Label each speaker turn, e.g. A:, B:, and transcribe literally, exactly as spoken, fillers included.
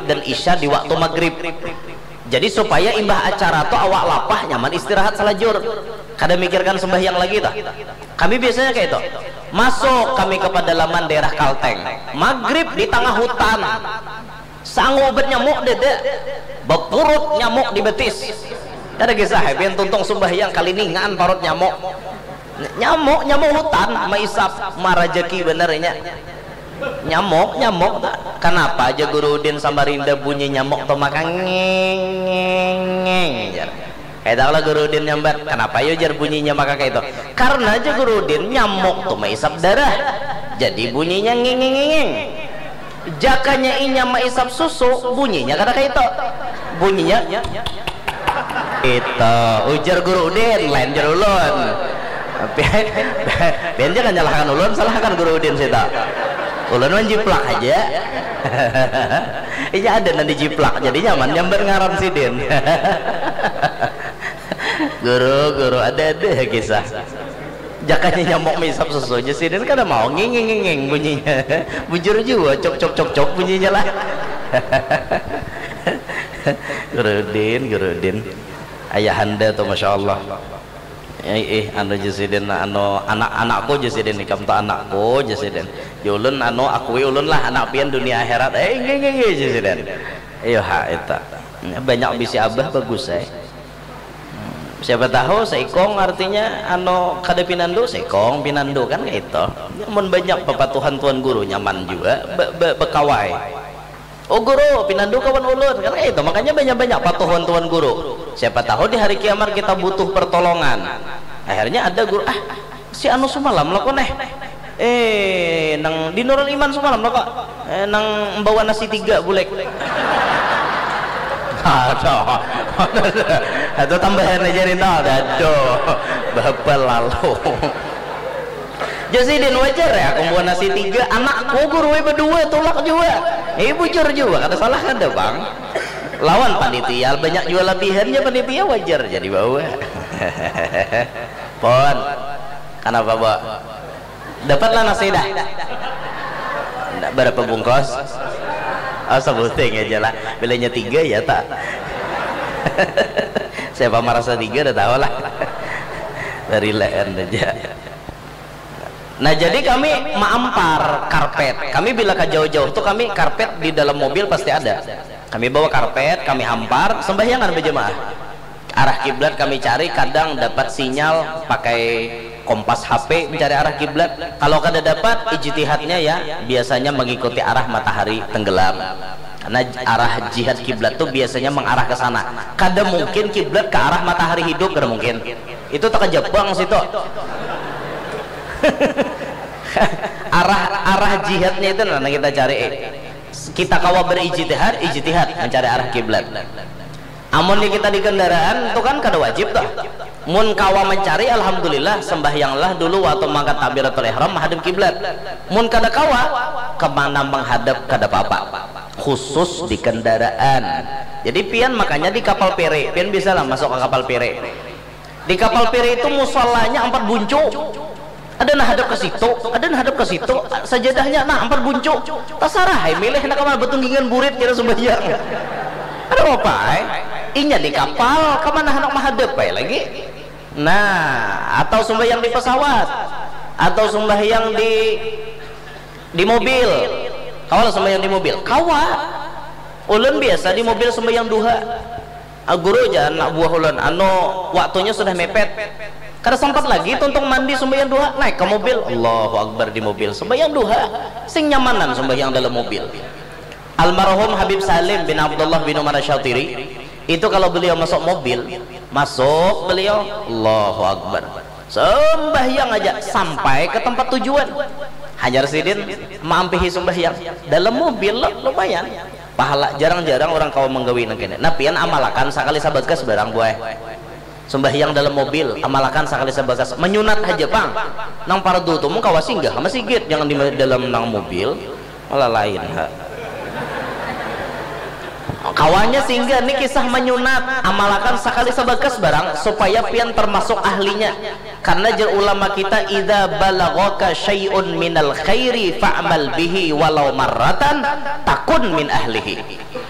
A: dan isya di waktu maghrib. Jadi supaya imbah acara tuh awak lapah nyaman istirahat salajur, kada mikirkan sembahyang lagi tuh. Kami biasanya kayak itu, masuk kami ke pedalaman daerah Kalteng, maghrib di tengah hutan, sanggup nyamuk dede, berpurut nyamuk di betis. Ada kisah yang tuntung sembahyang kali ningan parut nyamuk, nyamuk nyamuk hutan, maisap marajeki benernya. Nyamuk nyamuk kenapa aja Guru Udin Samarinda bunyi nyamuk tuh makan ngeng ngeng ngeng kayak tau lah Guru Udin nyambat kenapa yo jar bunyinya maka kayak itu karena aja Guru Udin nyamuk tuh maisap darah jadi bunyinya ngeng ngeng ngeng jakanya inya maisap susu bunyinya kata kayak itu bunyinya itu ujar Guru Udin lain jar ulun biar jangan nyalahkan ulun salahkan Guru Udin sih tak ulun mah jiplak aja. Iya ada nanti jiplak jadi nyaman nyamber ngaran si Din. Guru guru ada ada kisah. Jakanya nyamuk misap susunya si Din kada mau nging nging nging bunyinya. Bujur juga cok cok cok cok bunyinya lah. Guru Din Guru Din ayahanda tuh masya Allah. Eh, eh anu jesiden anu anak-anakku jesiden nikam tu anakku jesiden ulun anu akui ulun lah anak pian dunia akhirat eh nge nge nge jesiden iyo ha eta banyak bisi abah bagus eh siapa tahu seikong artinya anu kada pinando seikong pinando kan itu namun banyak pepatuhan tuan guru nyaman juga be, be, bekawai oh guru pinandu kawan ulun kan kayak itu makanya banyak-banyak patuhan tuan guru siapa tahu di hari kiamat kita butuh pertolongan akhirnya ada guru ah si anu semalam lah kok neh eh nang di Nurul Iman semalam lah kok eh, nang bawa nasi tiga bulek aduh atau tambahan aja nih aduh babal lalu jadi Din wajar ya aku bawa nasi tiga anakku guru berdua tolak juga eh bujur juga kada salah kada bang lawan panitia banyak jual lebihannya panitia wajar jadi bawa pon kenapa bawa dapatlah nasi dah berapa bungkus oh sebuting aja lah bilanya tiga ya tak siapa merasa tiga udah tahu lah dari leher aja. Nah jadi kami mampar karpet kami bila ke jauh-jauh tuh kami karpet di dalam mobil pasti ada kami bawa karpet kami hampar sembahyangan berjemaah arah kiblat kami cari kadang dapat sinyal pakai kompas H P mencari arah kiblat kalau kada dapat ijtihadnya ya biasanya mengikuti arah matahari tenggelam karena arah jihad kiblat tuh biasanya mengarah ke sana kada mungkin kiblat ke arah matahari hidup kada mungkin itu tak kejebang situ arah arah jihadnya itu nanti kita cari eh. kita kawa berijtihad ijtihad mencari arah kiblat amun kita di kendaraan itu kan kada wajib tuh mun kawa mencari alhamdulillah sembahyanglah dulu waktu mangkat takbiratul ihram menghadap kiblat mun kada kawa kemana menghadap kada apa-apa khusus di kendaraan jadi pian makanya di kapal pere pian bisa lah masuk ke kapal pere di kapal pere itu musallanya empat buncu ada nah hadap ke situ, ada nah hadap ke situ, sajadahnya nah empat buncuk. Tasarah, milih nak kamar betunggingan burit kira sembahyang. Ada apa? Eh? Inya di kapal, kemana hendak menghadap eh lagi? Nah, atau sembahyang di pesawat, atau sembahyang di di mobil. Kawal sembahyang di mobil. Kawa, ulun biasa di mobil sembahyang duha. Guru jangan nak buah ulun, anu waktunya sudah mepet. Kada sempat lagi tuntung mandi sembahyang duha naik ke mobil Allahu Akbar di mobil sembahyang duha sing nyamanan sembahyang dalam mobil. Almarhum Habib Salim bin Abdullah bin Umar Syatiri itu kalau beliau masuk mobil masuk beliau Allahu Akbar sembahyang aja sampai ke tempat tujuan Hajar Sidin mampihi sembahyang dalam mobil lumayan pahala jarang-jarang orang kau menggawi nangkene nah pian amalakan sakali sabagas barang gue sembahyang dalam mobil amalakan sekali sebagas menyunat aja bang nang fardu tuh mau kawas singgah sama sigit jangan di dalam nang mobil malah lain ha. Kawannya singgah nih kisah menyunat amalakan sekali sebagas barang supaya pian termasuk ahlinya karena jar ulama kita idza balaghaka syai'un minal khairi fa'mal bihi walau marratan takun min ahlihi